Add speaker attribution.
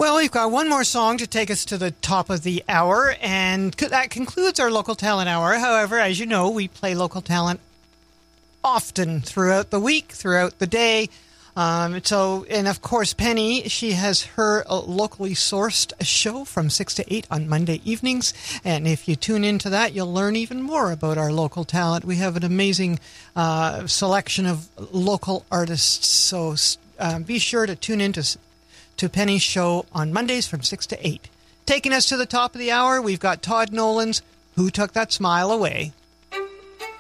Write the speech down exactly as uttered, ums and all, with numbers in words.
Speaker 1: Well, we've got one more song to take us to the top of the hour, and that concludes our Local Talent Hour. However, as you know, we play local talent often throughout the week, throughout the day. Um, so, and of course, Penny, she has her uh, locally sourced show from six to eight on Monday evenings. And if you tune into that, you'll learn even more about our local talent. We have an amazing uh, selection of local artists. So uh, be sure to tune into to Penny's show on Mondays from six to eight. Taking us to the top of the hour, we've got Todd Nolan's Who Took That Smile Away?